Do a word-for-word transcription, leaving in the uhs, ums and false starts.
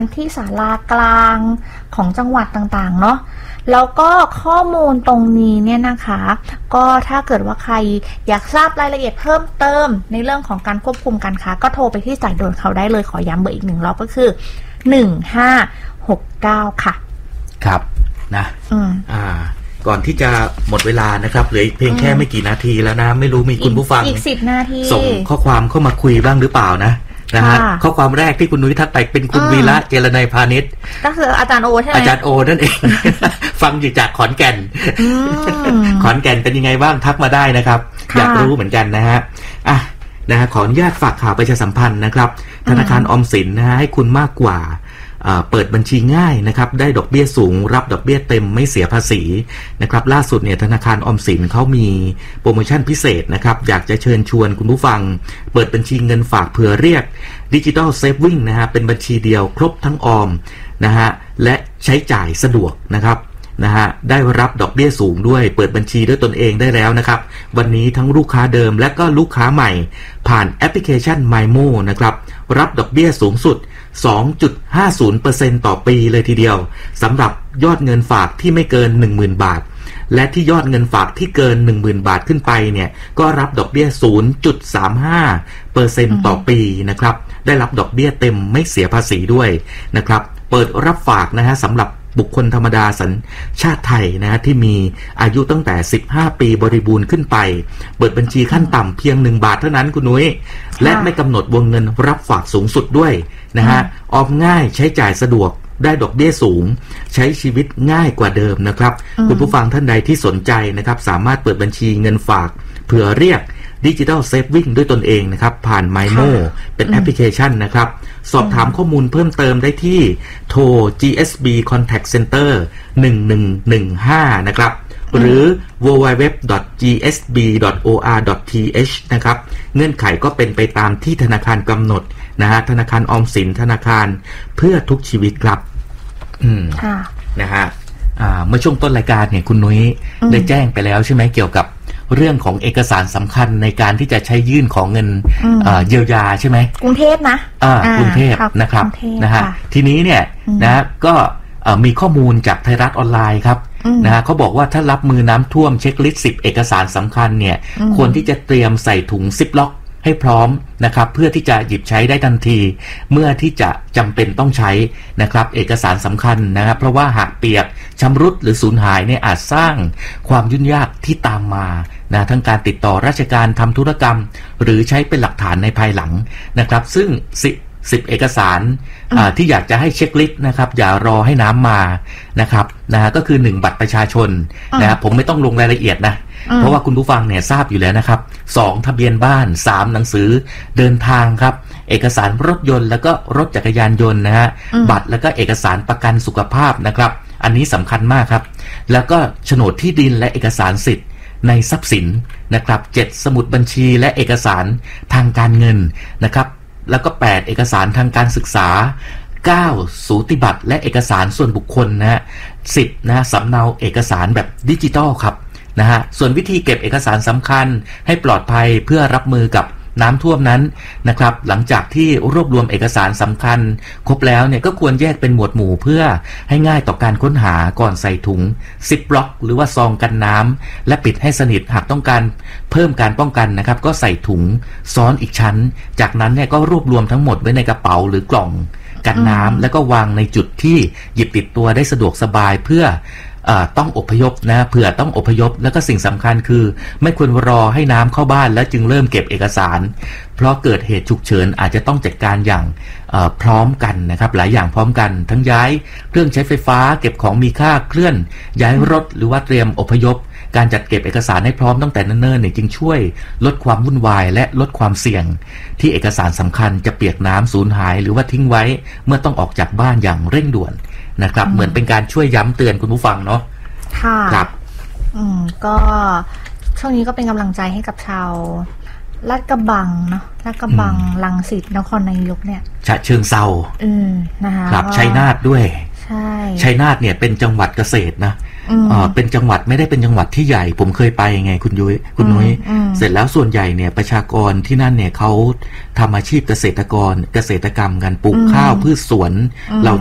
ที่ศาลากลางของจังหวัดต่างๆเนาะแล้วก็ข้อมูลตรงนี้เนี่ยนะคะก็ถ้าเกิดว่าใครอยากทราบรายละเอียดเพิ่มเติมในเรื่องของการควบคุมการค้าก็โทรไปที่สายด่วนเขาได้เลยขอย้ำเบอร์อีกหนึ่งรอบก็คือหนึ่งห้าหกเก้าค่ะครับนะอืมอ่าก่อนที่จะหมดเวลานะครับเหลือเพียงแค่ไม่กี่นาทีแล้วนะไม่รู้มีคุณผู้ฟังอีกสิบนาทีส่งข้อความเข้ามาคุยบ้างหรือเปล่านะนะฮะข้อความแรกที่คุณนุ้ยทักไปเป็นคุณวีระเจรนัยพาณิชย์ก็คืออาจารย์โอใช่ไหมอาจารย์โอนั่นเอง ฟังอยู่จากขอนแก่นขอนแก่นเป็นยังไงบ้างทักมาได้นะครับอยากรู้เหมือนกันนะฮะอ่ะนะฮะขออนุญาตฝากข่าวประชาสัมพันธ์นะครับธนาคารออมสินนะฮะให้คุณมากกว่าเปิดบัญชีง่ายนะครับได้ดอกเบี้ยสูงรับดอกเบี้ยเต็มไม่เสียภาษีนะครับล่าสุดเนี่ยธนาคารออมสินเขามีโปรโมชั่นพิเศษนะครับอยากจะเชิญชวนคุณผู้ฟังเปิดบัญชีเงินฝากเผื่อเรียกดิจิทัลเซฟวิ่งนะฮะเป็นบัญชีเดียวครบทั้งออมนะฮะและใช้จ่ายสะดวกนะครับนะฮะได้รับดอกเบี้ยสูงด้วยเปิดบัญชีด้วยตนเองได้แล้วนะครับวันนี้ทั้งลูกค้าเดิมและก็ลูกค้าใหม่ผ่านแอปพลิเคชัน MyMo นะครับรับดอกเบี้ยสูงสุด สองจุดห้าศูนย์เปอร์เซ็นต์ ต่อปีเลยทีเดียวสำหรับยอดเงินฝากที่ไม่เกิน หนึ่งหมื่น บาทและที่ยอดเงินฝากที่เกิน หนึ่งหมื่น บาทขึ้นไปเนี่ยก็รับดอกเบี้ย ศูนย์จุดสามห้าเปอร์เซ็นต์ ต่อปีนะครับได้รับดอกเบี้ยเต็มไม่เสียภาษีด้วยนะครับเปิดรับฝากนะฮะสำหรับบุคคลธรรมดาสัญชาติไทยนะฮะที่มีอายุตั้งแต่สิบห้าปีบริบูรณ์ขึ้นไปเปิดบัญชีขั้นต่ำเพียงหนึ่งบาทเท่านั้นคุณนุ้ยและไม่กำหนดวงเงินรับฝากสูงสุดด้วยนะฮะออมง่ายใช้จ่ายสะดวกได้ดอกเบี้ยสูงใช้ชีวิตง่ายกว่าเดิมนะครับคุณผู้ฟังท่านใดที่สนใจนะครับสามารถเปิดบัญชีเงินฝากเผื่อเรียกดิจิทัลเซฟวิ่งด้วยตนเองนะครับผ่าน MyMo เป็นแอปพลิเคชันนะครับสอบถามข้อมูลเพิ่มเติมได้ที่โทร จี เอส บี Contact Center หนึ่งหนึ่งหนึ่งห้านะครับหรือ ดับเบิลยู ดับเบิลยู ดับเบิลยู ดอท จี เอส บี ดอท โอ อาร์ ดอท ที เอช นะครับเงื่อนไขก็เป็นไปตามที่ธนาคารกำหนดนะฮะธนาคารออมสินธนาคารเพื่อทุกชีวิตครับอืมนะฮะอ่าเมื่อช่วงต้นรายการเนี่ยคุณนุ้ยได้แจ้งไปแล้วใช่ไหมเกี่ยวกับเรื่องของเอกสารสำคัญในการที่จะใช้ยื่นของเงินเยียวยาใช่ไหมกรุงเทพนะอ่ากรุงเทพนะครับนะฮะทีนี้เนี่ยนะก็มีข้อมูลจากไทยรัฐออนไลน์ครับนะฮะเขาบอกว่าถ้ารับมือน้ำท่วมเช็คลิสต์สิบเอกสารสำคัญเนี่ยควรที่จะเตรียมใส่ถุงซิปล็อกให้พร้อมนะครับเพื่อที่จะหยิบใช้ได้ทันทีเมื่อที่จะจำเป็นต้องใช้นะครับเอกสารสำคัญนะครับเพราะว่าหากเปียกชำรุดหรือสูญหายเนี่ยอาจสร้างความยุ่งยากที่ตามมานะทั้งการติดต่อราชการทำธุรกรรมหรือใช้เป็นหลักฐานในภายหลังนะครับซึ่งสิบเอกสารที่อยากจะให้เช็คลิสต์นะครับอย่ารอให้น้ำมานะครับนะก็คือหนึ่งบัตรประชาชนนะผมไม่ต้องลงรายละเอียดนะเพราะว่าคุณผู้ฟังเนี่ยทราบอยู่แล้วนะครับสองทะเบียนบ้านสามหนังสือเดินทางครับเอกสารรถยนต์แล้วก็รถจักรยานยนต์นะฮะบัตรแล้วก็เอกสารประกันสุขภาพนะครับอันนี้สำคัญมากครับแล้วก็โฉนดที่ดินและเอกสารสิทธิ์ในทรัพย์สินนะครับเจ็ดสมุดบัญชีและเอกสารทางการเงินนะครับแล้วก็แปดเอกสารทางการศึกษาเก้าสูติบัตรและเอกสารส่วนบุคคลนะฮะสิบนะฮะสำเนาเอกสารแบบดิจิทัลครับนะฮะส่วนวิธีเก็บเอกสารสำคัญให้ปลอดภัยเพื่อรับมือกับน้ำท่วมนั้นนะครับหลังจากที่รวบรวมเอกสารสำคัญครบแล้วเนี่ยก็ควรแยกเป็นหมวดหมู่เพื่อให้ง่ายต่อการค้นหาก่อนใส่ถุงซิปล็อกหรือว่าซองกันน้ำและปิดให้สนิทหากต้องการเพิ่มการป้องกันนะครับก็ใส่ถุงซ้อนอีกชั้นจากนั้นเนี่ยก็รวบรวมทั้งหมดไว้ในกระเป๋าหรือกล่องกันน้ำแล้วก็วางในจุดที่หยิบติดตัวได้สะดวกสบายเพื่อต้องอพยพนะเผื่อต้องอพยพแล้วก็สิ่งสำคัญคือไม่ควรรอให้น้ำเข้าบ้านแล้วจึงเริ่มเก็บเอกสารเพราะเกิดเหตุฉุกเฉินอาจจะต้องจัดการอย่างพร้อมกันนะครับหลายอย่างพร้อมกันทั้งย้ายเครื่องใช้ไฟฟ้าเก็บของมีค่าเคลื่อนย้ายรถหรือว่าเตรียมอพยพการจัดเก็บเอกสารให้พร้อมตั้งแต่เนิ่นๆเนี่ยจึงช่วยลดความวุ่นวายและลดความเสี่ยงที่เอกสารสำคัญจะเปียกน้ำสูญหายหรือว่าทิ้งไว้เมื่อต้องออกจากบ้านอย่างเร่งด่วนนะครับเหมือนเป็นการช่วยย้ำเตือนคุณผู้ฟังเนาะค่ะครับอืมก็ช่วงนี้ก็เป็นกำลังใจให้กับชาวลาดกระบังเนาะลาดกระบังรังสิตนครนายกเนี่ยฉะเชิงเทราอืมนะคะครับชัยนาทด้วยใช่ชัยนาทเนี่ยเป็นจังหวัดเกษตรนะเป็นจังหวัดไม่ได้เป็นจังหวัดที่ใหญ่ผมเคยไปไงคุณยุ้ยคุณนุ้ยเสร็จแล้วส่วนใหญ่เนี่ยประชากรที่นั่นเนี่ยเขาทำอาชีพเกษตรกรเกษตรกรรมกันปลูกข้าวพืชสวนเรา